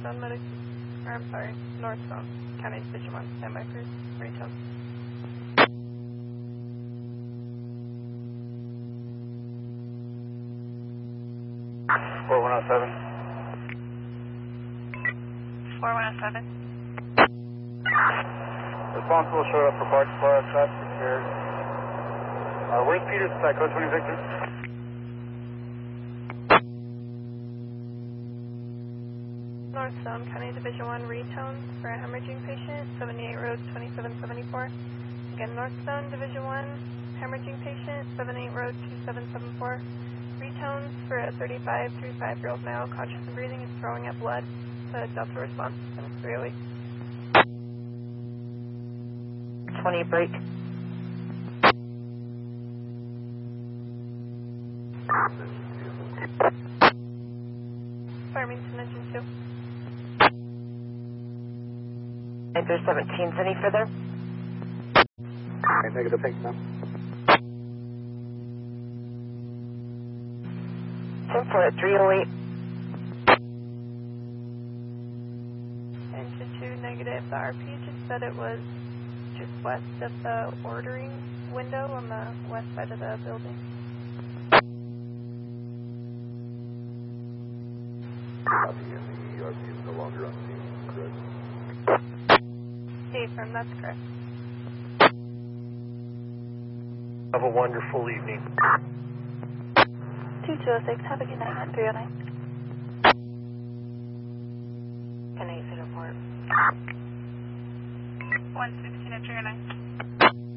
Southbound medic, or I'm sorry, northbound, County Division 1, standby for retone. Four 107. 4107. Responsible showed up for parts supply, traffic repairs. Where's Peters at code 20 Victor? Northbound, County Division 1, retone for a hemorrhaging patient, 78 Road 2774. Again, northbound, Division 1, hemorrhaging patient, 78 Road 2774. Retones for a 35-year-old male, conscious and breathing, is throwing up blood. The Delta response system is 308. 20 break. Farmington engine 2. 9317, any further? Okay, negative, thanks, ma'am. 10-4 at 308. Engine 2 negative. The RP just said it was just west of the ordering window on the west side of the building. Copy, and the ERP is no longer on scene, correct? Affirm, that's correct. Have a wonderful evening. 2206, have a good night at 309. Can I report? 116 at 309.